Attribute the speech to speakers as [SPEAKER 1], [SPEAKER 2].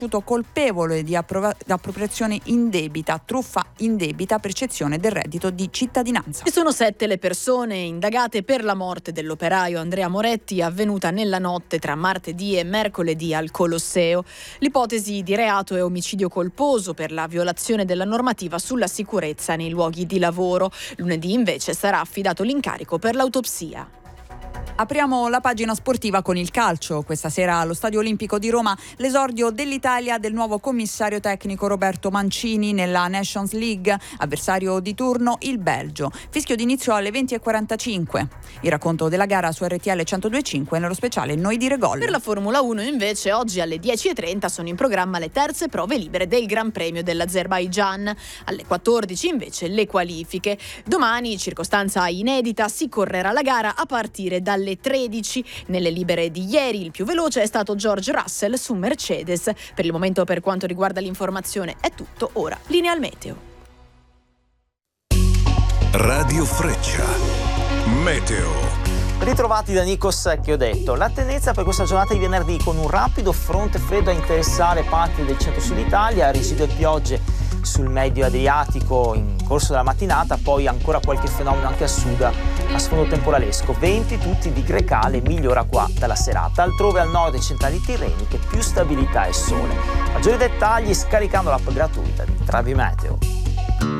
[SPEAKER 1] colpevole di appropriazione indebita, truffa indebita, percezione del reddito di cittadinanza.
[SPEAKER 2] E sono 7 le persone indagate per la morte dell'operaio Andrea Moretti, avvenuta nella notte tra martedì e mercoledì al Colosseo. L'ipotesi di reato è omicidio colposo per la violazione della normativa sulla sicurezza nei luoghi di lavoro. Lunedì invece sarà affidato l'incarico per l'autopsia.
[SPEAKER 1] Apriamo la pagina sportiva con il calcio. Questa sera allo Stadio Olimpico di Roma l'esordio dell'Italia del nuovo commissario tecnico Roberto Mancini nella Nations League, avversario di turno il Belgio. Fischio d'inizio alle 20:45. Il racconto della gara su RTL 102.5 nello speciale Noi dire gol.
[SPEAKER 2] Per la Formula 1 invece oggi alle 10:30 sono in programma le terze prove libere del Gran Premio dell'Azerbaigian. Alle 14 invece le qualifiche. Domani, circostanza inedita, si correrà la gara a partire dalle 13. Nelle libere di ieri il più veloce è stato George Russell su Mercedes. Per il momento, per quanto riguarda l'informazione, è tutto. Ora linea al meteo.
[SPEAKER 3] Radio Freccia Meteo.
[SPEAKER 4] Ritrovati da Nikos Chiodato. La tendenza per questa giornata di venerdì, con un rapido fronte freddo a interessare parti del centro-sud Italia, residue piogge sul medio Adriatico in corso della mattinata, poi ancora qualche fenomeno anche a sud a sfondo temporalesco. Venti tutti di grecale, migliora qua dalla serata. Altrove al nord e centrali tirreniche più stabilità e sole. Maggiori dettagli scaricando l'app gratuita di Travi Meteo.